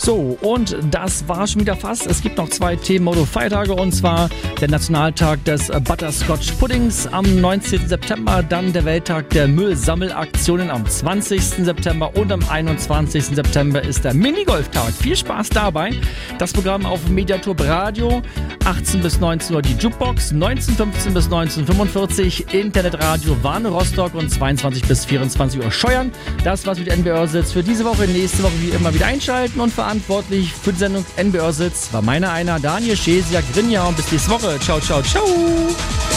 So, und das war schon wieder fast. Es gibt noch 2 Themenmodo-Feiertage, und zwar der Nationaltag des Butterscotch Puddings am 19. September, dann der Welttag der Müllsammelaktionen am 20. September und am 21. September ist der Minigolftag. Viel Spaß dabei. Das Programm auf Mediaturb Radio, 18 bis 19 Uhr die Jukebox, 19.15 bis 19.45 Internetradio Warne Rostock und 22 bis 24 Uhr Scheuern. Das war's mit NBR-Sitz für diese Woche. Nächste Woche wie immer wieder einschalten, und verantwortlich für die Sendung NBR-Sitz war meiner Daniel Schesiak Grinja, und bis nächste Woche. Ciao, ciao, ciao.